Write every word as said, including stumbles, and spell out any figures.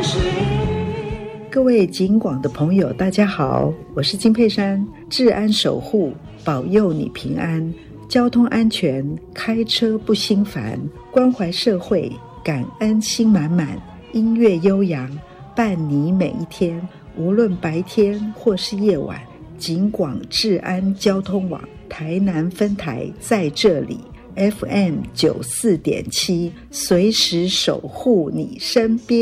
是各位警广的朋友大家好，我是金佩珊，治安守护，保佑你平安，交通安全，开车不心烦，关怀社会，感恩心满满，音乐悠扬，伴你每一天，无论白天或是夜晚，警广治安交通网台南分台在这里 F M 九十四点七，随时守护你身边。